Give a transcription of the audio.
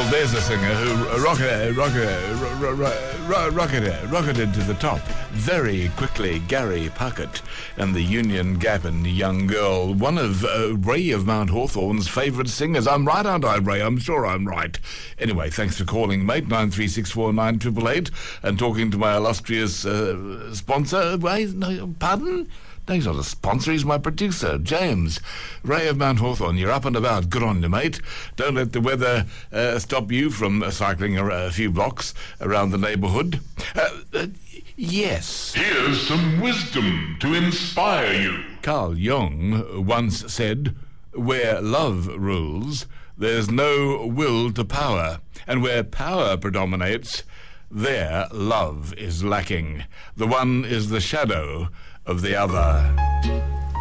There's a singer who rocketed to the top very quickly. Gary Puckett and the Union Gap and Young Girl, one of Ray of Mount Hawthorn's favourite singers. I'm right, aren't I, Ray? I'm sure I'm right. Anyway, thanks for calling, mate. 93649888 and talking to my illustrious sponsor. Wait, no, pardon? No, he's not a sponsor, he's my producer, James. Ray of Mount Hawthorn, you're up and about. Good on you, mate. Don't let the weather stop you from cycling a few blocks around the neighbourhood. Yes. Here's some wisdom to inspire you. Carl Jung once said, where love rules, there's no will to power. And where power predominates, there love is lacking. The one is the shadow of the other.